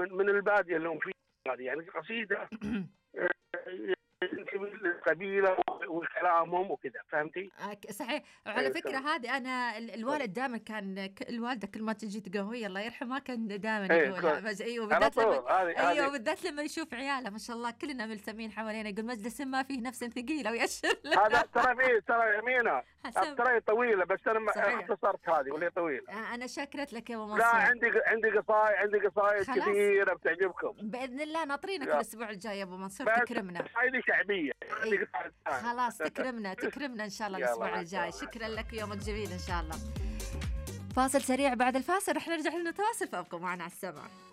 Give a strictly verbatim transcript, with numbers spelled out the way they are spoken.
من, من الباديه اللي هم فيه هذه، يعني قصيده القبيله وكلامهم وكذا، فهمتي؟ صحيح. وعلى فكره هذه انا الوالد دائما كان، الوالده كل ما تجي تقهوي الله يرحمها كان دائما يقولها. بس ايوه بالذات لما ايوه بالذات لما يشوف عياله ما شاء الله كلنا ملتمين حوالينا، يقول مجلس ما فيه نفس ثقيله ويأشر هذا ترى فيه ترى يمينه ترى طويله، بس انا اختصرت هذه ولا طويله. انا شكرت لك يا ابو منصور. لا عندي عندي قصايد عندي قصايد كثيره بتعجبكم باذن الله. ناطرينك الاسبوع الجاي يا ابو منصور تكرمنا. قصايد شعبيه أي. خلاص تكرمنا تكرمنا ان شاء الله الاسبوع الجاي. شكرا لك يومك جميل ان شاء الله. فاصل سريع، بعد الفاصل رح نرجع لنتواصل، فابقوا معنا على السمع.